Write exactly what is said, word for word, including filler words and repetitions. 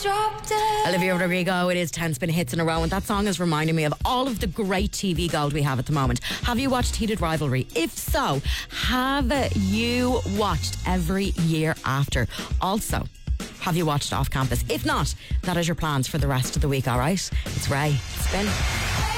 Olivia Rodrigo, it is ten spin hits in a row, and that song is reminding me of all of the great T V gold we have at the moment. Have you watched Heated Rivalry? If so, have you watched Every Year After? Also, have you watched Off Campus? If not, that is your plans for the rest of the week, alright? It's Ray. Spin.